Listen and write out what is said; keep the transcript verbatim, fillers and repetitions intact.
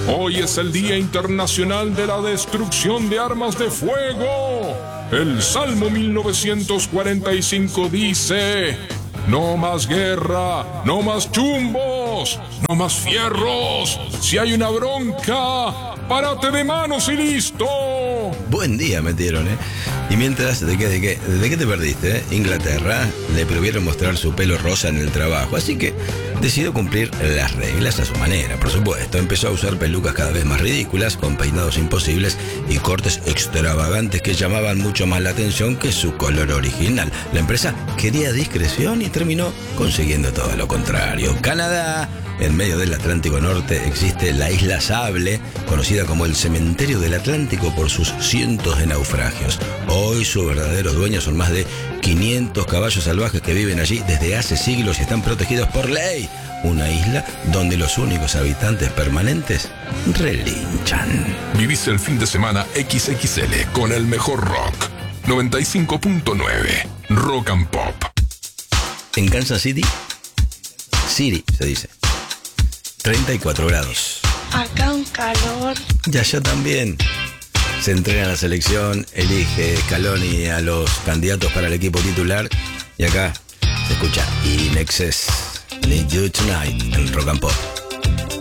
Hoy es el Día Internacional de la Destrucción de Armas de Fuego. El Salmo mil novecientos cuarenta y cinco dice: no más guerra, no más chumbos, no más fierros. Si hay una bronca, párate de manos y listo. Buen día metieron, ¿eh? Y mientras, ¿de qué, de qué, de qué te perdiste? Eh? Inglaterra le prohibieron mostrar su pelo rosa en el trabajo, así que decidió cumplir las reglas a su manera, por supuesto. Empezó a usar pelucas cada vez más ridículas, con peinados imposibles y cortes extravagantes que llamaban mucho más la atención que su color original. La empresa quería discreción y terminó consiguiendo todo lo contrario. Canadá. En medio del Atlántico Norte existe la isla Sable, conocida como el cementerio del Atlántico por sus cientos de naufragios. Hoy sus verdaderos dueños son más de quinientos caballos salvajes que viven allí desde hace siglos y están protegidos por ley. Una isla donde los únicos habitantes permanentes relinchan. Vivís el fin de semana equis equis ele con el mejor rock. noventa y cinco punto nueve Rock and Pop. En Kansas City, City se dice. treinta y cuatro grados. Acá un calor. Y allá también. Se entrena la selección, elige Scaloni a los candidatos para el equipo titular. Y acá se escucha In Excess, Need You Tonight en Rock and Pop.